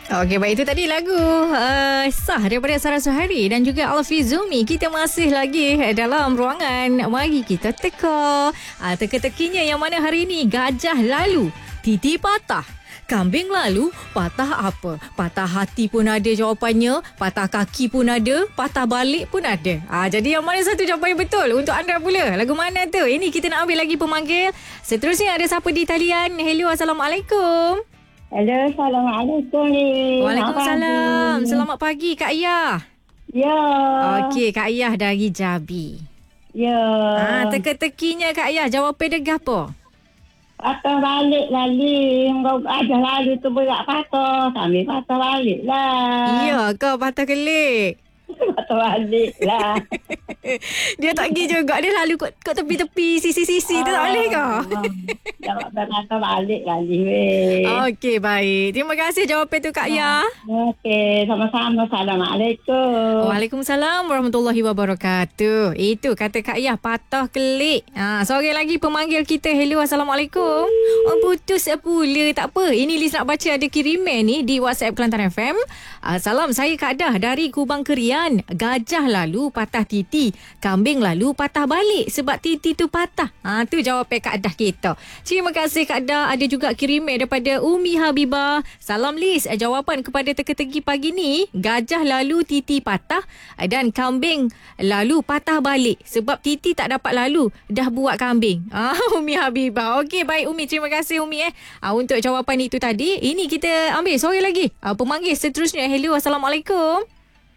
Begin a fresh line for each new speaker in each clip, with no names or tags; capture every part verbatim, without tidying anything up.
Okey, baik, itu tadi lagu uh, Sah daripada Sarah Suhari dan juga Alfi Zumi. Kita masih lagi dalam ruangan. Mari kita teka. Uh, teka-tekinya yang mana hari ini? Gajah lalu, titi patah. Kambing lalu, patah apa? Patah hati pun ada jawapannya. Patah kaki pun ada. Patah balik pun ada. Ah, jadi yang mana satu jawapan yang betul? Untuk anda pula. Lagu mana tu? Ini kita nak ambil lagi pemanggil. Seterusnya ada siapa di talian? Hello, Assalamualaikum.
Hello, Assalamualaikum.
Waalaikumsalam. Selamat pagi, Kak Ayah.
Ya.
Okey, Kak Ayah dari Jabi.
Ya.
Ah, teka-tekinya Kak Ayah, jawapan dia apa?
Patah balik lagi. Kau ajar lalu tu berat patah. Kami patah balik lah.
Ya, kau patah kelik.
Patah balik lah.
Dia tak pergi juga. Dia lalu kat, kat tepi-tepi, sisi-sisi tu tak boleh ke?
Jawapan patah balik lagi weh.
Okey, baik. Terima kasih jawapan tu Kak Ayah.
Okey, sama-sama. Assalamualaikum.
Waalaikumsalam warahmatullahi wabarakatuh. Itu kata Kak Ayah, patah kelik. Ha, seorang lagi pemanggil kita. Hello, Assalamualaikum. Oh, putus pula. Tak apa. Ini Liz nak baca ada kiriman ni di WhatsApp Kelantan F M. Uh, salam, saya Kak Dah dari Kubang Kerian. Gajah lalu patah titi. Kambing lalu patah balik sebab titi tu patah. Ha, tu jawapan Kak Dah kita. Terima kasih Kak Dah. Ada juga kiriman daripada Umi Habibah. Salam Liz. Jawapan kepada teka-teki pagi ni, gajah lalu titi patah dan kambing lalu patah balik sebab titi tak dapat lalu dah buat kambing. Ah, Umi Habibah. Okey, baik Umi. Terima kasih Umi eh ah, untuk jawapan itu tadi. Ini kita ambil sore lagi. Ah, pemanggil seterusnya. Hello, Assalamualaikum.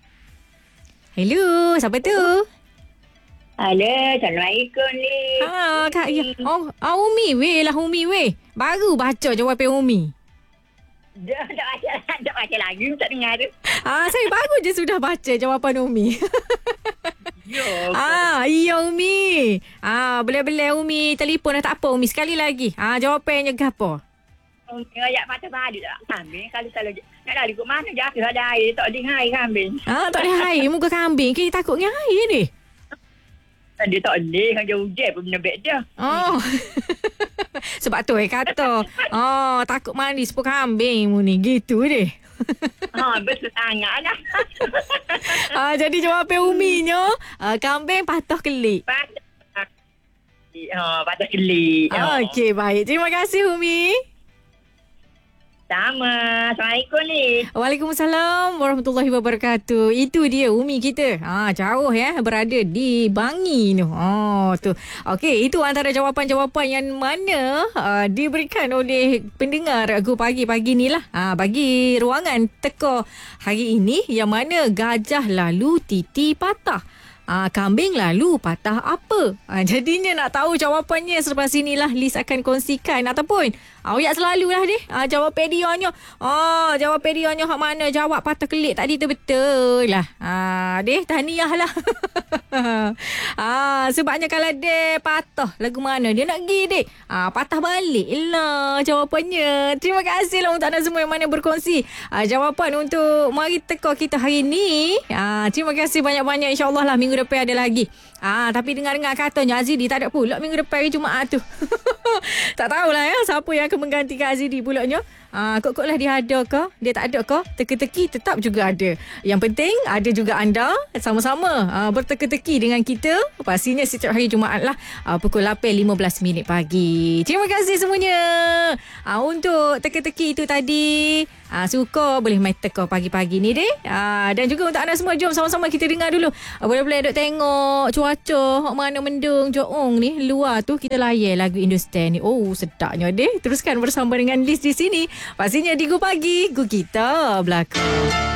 Hello, siapa tu?
Halo, Assalamualaikum ni.
Ha, Kak ya. Oh, ah, Umi weh lah Umi weh. Baru baca jawapan Umi.
Dah, dah baca, dah baca lagi. Tak dengar tu.
Ah, saya baru je sudah baca jawapan Umi.
Ya.
Ah, iya Umi. Ah, boleh-boleh Umi telefon dah tak apa Umi. Sekali lagi. Ah, jawapannya apa?
Ngayak mata balik tak kambing. Kalau-kalau nak lari ke mana jatuh ada air. Tak ada air kambing.
Ah, tak ada air muka kambing. Kita takut dengan air ni.
Dia tak boleh. Kan dia hujan pun benda baik dia.
Oh. Sebab tu eh kata. Oh, takut mandi sepuluh kambing mu ni. Gitu deh.
Ha, betul sangat lah.
Ah, jadi jawapan Uminya, uh, kambing patah kelik.
Patah. Ha, patah kelik.
Ah, okey, baik. Terima kasih Umi.
Sama. Assalamualaikum ni.
Waalaikumsalam warahmatullahi wabarakatuh. Itu dia Umi kita. Ha, jauh ya, berada di Bangi tu. Oh, tu. Okey, itu antara jawapan-jawapan yang mana uh, diberikan oleh pendengar Go Pagi-pagi ni lah. Ha, bagi ruangan teka hari ini yang mana gajah lalu titi patah. Ah, kambing lalu patah apa? Ah, jadinya nak tahu jawapannya selepas inilah Liz akan kongsikan ataupun awak selalulah deh. Ah, jawapan dianya. Oh, jawapan dianya hak mana jawab patah kelik tadi tu betul lah. Ah, deh tahniah lah. ah, sebabnya kalau dia patah lagu mana dia nak pergi deh. Ah, patah balik lah jawapannya. Terima kasih lah untuk anda semua yang mana berkongsi ah, jawapan untuk Mari Teka kita hari ni. Ah, terima kasih banyak-banyak, insya-Allah lah minggu depan ada lagi. Ah, tapi dengar-dengar katanya Azidi tak ada pula minggu depan hari Jumaat tu. Tak tahulah ya siapa yang akan menggantikan Azidi pulaknya. Ah, kok-koklah dia ada ke? Dia tak ada ke? Teka-teki tetap juga ada. Yang penting ada juga anda sama-sama ah, berteka-teki dengan kita. Pastinya setiap hari Jumaat lah ah, pukul lapan lima belas minit pagi. Terima kasih semuanya. Ah, untuk teka-teki itu tadi. Ah, suka boleh main teka pagi-pagi ni deh. Ah, dan juga untuk anda semua, jom sama-sama kita dengar dulu. Ah, boleh-boleh duk tengok cuaca hok mana mendung joong ni luar tu, kita layan lagu Hindustan ni. Oh, sedapnya deh. Teruskan bersama dengan Liz di sini. Pastinya di Go Pagi, Go Kita Belakang.